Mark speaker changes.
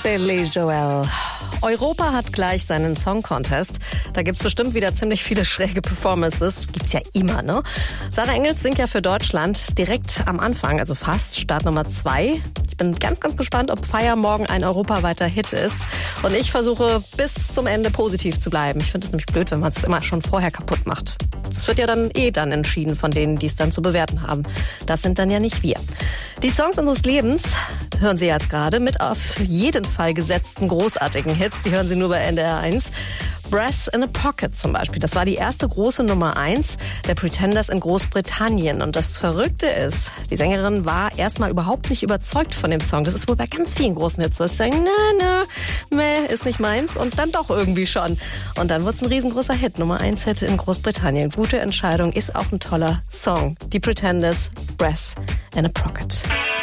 Speaker 1: Billy Joel. Europa hat gleich seinen Song Contest. Da gibt's bestimmt wieder ziemlich viele schräge Performances. Gibt's ja immer, ne? Sarah Engels singt ja für Deutschland direkt am Anfang, also fast Start Nummer 2. Ich bin ganz, ganz gespannt, ob Feier morgen ein europaweiter Hit ist. Und ich versuche bis zum Ende positiv zu bleiben. Ich finde es nämlich blöd, wenn man es immer schon vorher kaputt macht. Das wird ja dann dann entschieden von denen, die es dann zu bewerten haben. Das sind dann ja nicht wir. Die Songs unseres Lebens hören Sie jetzt gerade mit auf jeden Fall gesetzten großartigen Hits. Die hören Sie nur bei NDR 1. Brass in a Pocket zum Beispiel. Das war die erste große Nummer 1 der Pretenders in Großbritannien. Und das Verrückte ist, die Sängerin war erstmal überhaupt nicht überzeugt von dem Song. Das ist wohl bei ganz vielen großen Hits so. Sie sagen, meh, ist nicht meins. Und dann doch irgendwie schon. Und dann wurde es ein riesengroßer Hit. Nummer 1 Hit in Großbritannien. Gute Entscheidung, ist auch ein toller Song. Die Pretenders, Brass in a Pocket.